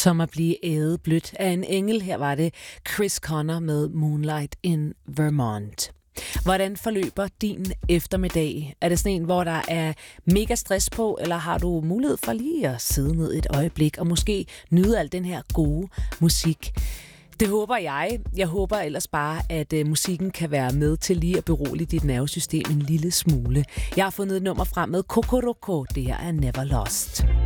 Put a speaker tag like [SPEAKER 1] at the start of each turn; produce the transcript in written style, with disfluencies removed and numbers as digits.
[SPEAKER 1] Som at blive ædet blødt af en engel. Her var det Chris Connor med Moonlight in Vermont. Hvordan forløber din eftermiddag? Er det sådan en, hvor der er mega stress på, eller har du mulighed for lige at sidde ned et øjeblik og måske nyde al den her gode musik? Det håber jeg. Jeg håber ellers bare, at musikken kan være med til lige at berolige dit nervesystem en lille smule. Jeg har fundet et nummer frem med Kokoroko. Det her er Never Lost.